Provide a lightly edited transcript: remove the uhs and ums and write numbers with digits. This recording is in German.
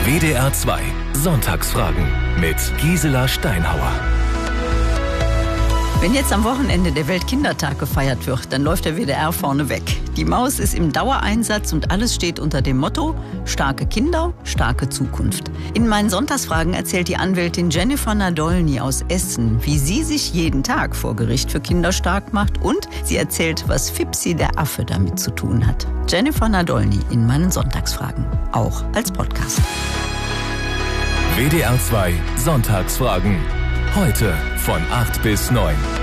WDR 2 Sonntagsfragen mit Gisela Steinhauer. Wenn jetzt am Wochenende der Weltkindertag gefeiert wird, dann läuft der WDR vorne weg. Die Maus ist im Dauereinsatz und alles steht unter dem Motto: starke Kinder, starke Zukunft. In meinen Sonntagsfragen erzählt die Anwältin Jennifer Nadolny aus Essen, wie sie sich jeden Tag vor Gericht für Kinder stark macht, und sie erzählt, was Fipsi der Affe damit zu tun hat. Jennifer Nadolny in meinen Sonntagsfragen, auch als Podcast. WDR 2 Sonntagsfragen. Heute von 8 bis 9.